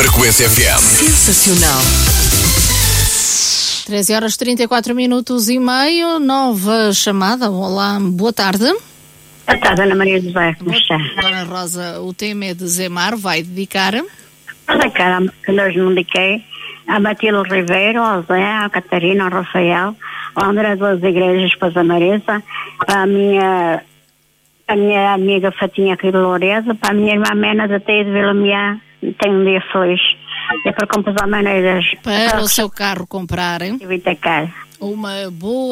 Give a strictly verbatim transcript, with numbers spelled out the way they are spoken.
Frequência F M. Sensacional. treze horas trinta e quatro minutos e meio, nova chamada. Olá, boa tarde. Boa tarde, Ana Maria José, como está? Dona Rosa, o tema é de Zemar, vai dedicar? Olha, cara, que nós não dediquei a Matilde Ribeiro, ao Zé, à Catarina, ao Rafael, ao André das Igrejas, para a Marisa, para a minha, a minha amiga Fatinha aqui de Loureza, para a minha irmã Mena da Teia de Vila Miá. Tenho um dia feliz. É para comprar maneiras para o seu carro comprarem evita caro. Uma boa